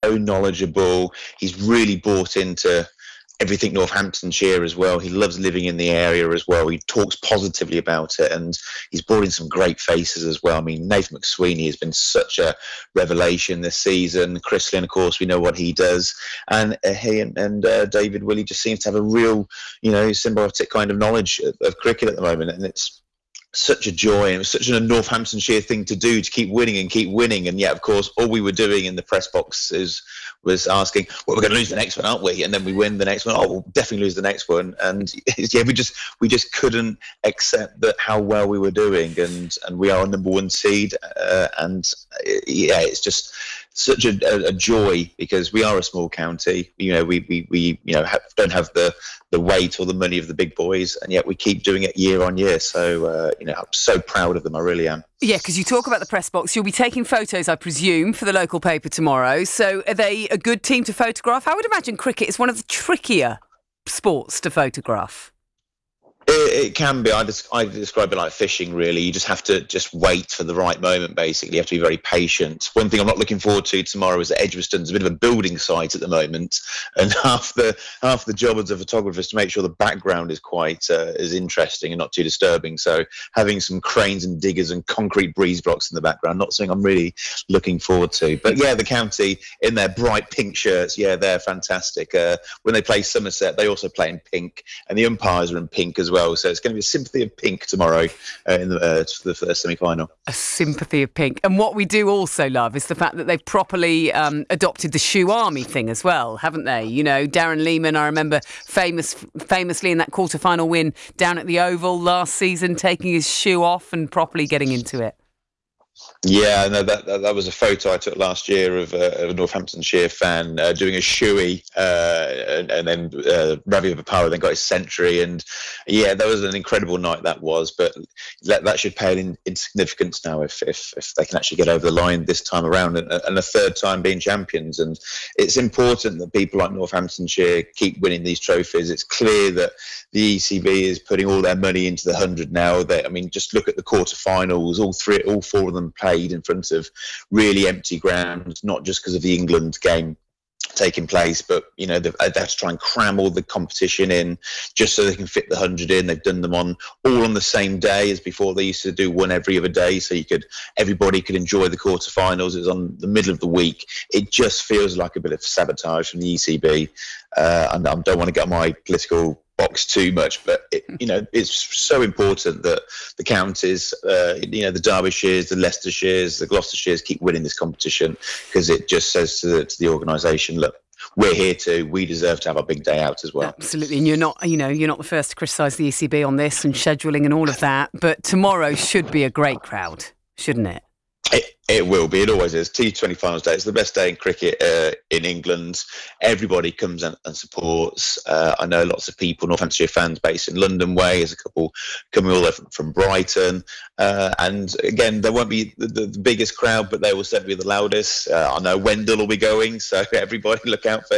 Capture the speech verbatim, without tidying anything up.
so knowledgeable. He's really bought into everything Northamptonshire as well. He loves living in the area as well. He talks positively about it, and he's brought in some great faces as well. I mean, Nathan McSweeney has been such a revelation this season. Chris Lynn, of course, we know what he does, and uh, he and, and uh, David Willey just seems to have a real, you know, symbiotic kind of knowledge of, of cricket at the moment, and it's such a joy, and it was such a Northamptonshire thing to do, to keep winning and keep winning. And yet, of course, all we were doing in the press box is was asking, well, we're going to lose the next one, aren't we? And then we win the next one. Oh, we'll definitely lose the next one. And yeah, we just we just couldn't accept that how well we were doing, and and we are a number one seed, uh, and yeah, it's just such a, a, a joy, because we are a small county. You know, we we, we you know have, don't have the the weight or the money of the big boys, and yet we keep doing it year on year. So uh, you know, I'm so proud of them. I really am. Yeah, because you talk about the press box. You'll be taking photos, I presume, for the local paper tomorrow. So are they a good team to photograph? I would imagine cricket is one of the trickier sports to photograph. It, it can be. I, des- I describe it like fishing, really. You just have to just wait for the right moment, basically. You have to be very patient. One thing I'm not looking forward to tomorrow is that Edgbaston's a bit of a building site at the moment, and half the half the job as a photographer is to make sure the background is quite uh, as interesting and not too disturbing. So having some cranes and diggers and concrete breeze blocks in the background, not something I'm really looking forward to. But yeah, the county in their bright pink shirts, yeah, they're fantastic. Uh, when they play Somerset, they also play in pink, and the umpires are in pink as well. So it's going to be a sympathy of pink tomorrow uh, in the, uh, for the first semi-final. A sympathy of pink. And what we do also love is the fact that they've properly um, adopted the shoe army thing as well, haven't they? You know, Darren Lehman, I remember famous, famously in that quarter-final win down at the Oval last season, taking his shoe off and properly getting into it. Yeah, no, that, that that was a photo I took last year of, uh, of a Northamptonshire fan uh, doing a shoey, uh, and, and then uh, Ravi Vipara then got his century, and yeah, that was an incredible night that was. But that, that should pale in, in significance now if, if if they can actually get over the line this time around, and, and a third time being champions. And it's important that people like Northamptonshire keep winning these trophies. It's clear that the E C B is putting all their money into the hundred now. They, I mean, just look at the quarterfinals. All three, all four of them played in front of really empty grounds, not just because of the England game taking place, but you know they've, they have to try and cram all the competition in just so they can fit the hundred in. They've done them on all on the same day, as before they used to do one every other day, so you could everybody could enjoy the quarterfinals. It was on the middle of the week. It just feels like a bit of sabotage from the E C B, uh, and I don't want to get on my political box too much, but it, you know, it's so important that the counties, uh, you know, the Derbyshires, the Leicestershires, the Gloucestershires keep winning this competition, because it just says to the, to the organisation, look, we're here too. We deserve to have our big day out as well. Absolutely. And you're not, you know, you're not the first to criticise the E C B on this and scheduling and all of that, but tomorrow should be a great crowd, shouldn't it? It, it will be. It always is. T twenty finals day. It's the best day in cricket uh, in England. Everybody comes and, and supports. Uh, I know lots of people, Northamptonshire fans based in London way. There's a couple coming all over from, from Brighton. Uh, and again, there won't be the, the, the biggest crowd, but they will certainly be the loudest. Uh, I know Wendell will be going, so everybody look out for